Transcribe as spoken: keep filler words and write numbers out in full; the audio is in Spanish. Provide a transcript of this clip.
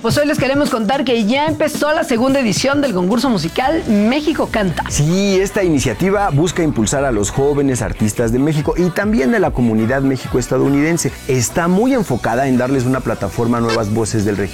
Pues hoy les queremos contar que ya empezó la segunda edición del concurso musical México Canta. Sí, esta iniciativa busca impulsar a los jóvenes artistas de México y también de la comunidad México-estadounidense. Está muy enfocada en darles una plataforma a nuevas voces del regional